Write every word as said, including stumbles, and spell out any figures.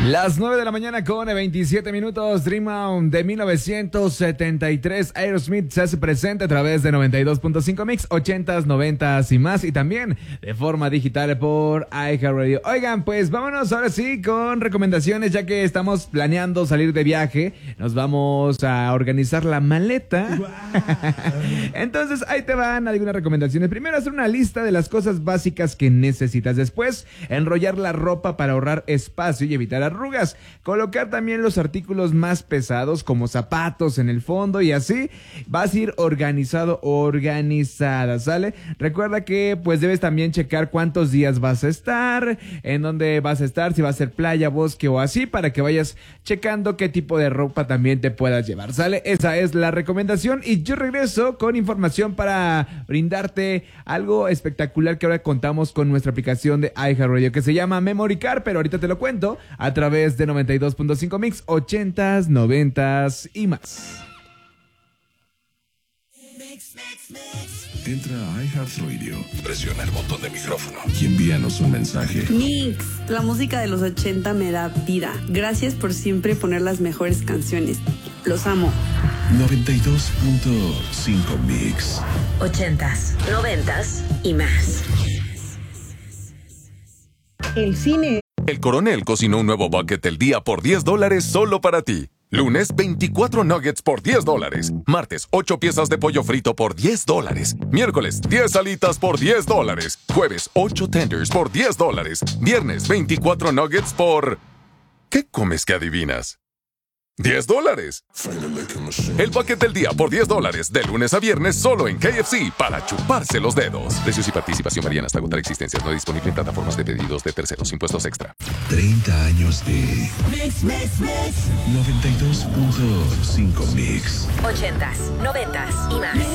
Las nueve de la mañana con veintisiete minutos, Dream On de mil novecientos setenta y tres, Aerosmith se hace presente a través de noventa y dos punto cinco Mix, ochentas, noventas y más, y también de forma digital por iHeartRadio. Oigan, pues vámonos ahora sí con recomendaciones, ya que estamos planeando salir de viaje, nos vamos a organizar la maleta. Wow. Entonces ahí te van algunas recomendaciones. Primero, hacer una lista de las cosas básicas que necesitas. Después, enrollar la ropa para ahorrar espacio y evitar arrugas. Colocar también los artículos más pesados como zapatos en el fondo, y así vas a ir organizado, organizada, ¿sale? Recuerda que pues debes también checar cuántos días vas a estar, en dónde vas a estar, si va a ser playa, bosque o así, para que vayas checando qué tipo de ropa también te puedas llevar, ¿sale? Esa es la recomendación, y yo regreso con información para brindarte algo espectacular que ahora contamos con nuestra aplicación de iHeartRadio que se llama Memory Card, pero ahorita te lo cuento a través de noventa y dos punto cinco Mix, ochentas, noventas y más. Entra a iHeartRadio, presiona el botón de micrófono y envíanos un mensaje. Mix, la música de los ochenta me da vida. Gracias por siempre poner las mejores canciones. Los amo. noventa y dos punto cinco Mix. Ochentas, noventas y más. El cine. El Coronel cocinó un nuevo bucket del día por diez dólares solo para ti. Lunes, veinticuatro nuggets por diez dólares. Martes, ocho piezas de pollo frito por diez dólares. Miércoles, diez alitas por diez dólares. Jueves, ocho tenders por diez dólares. Viernes, veinticuatro nuggets por... ¿Qué comes que adivinas? diez dólares. El bucket del día por diez dólares, de lunes a viernes, solo en K F C, para chuparse los dedos. Precios y participación varían hasta agotar existencias. No disponible en plataformas de pedidos de terceros. Impuestos extra. treinta años de Mix, Mix, Mix. noventa y dos punto cinco Mix. Ochentas, noventas y más.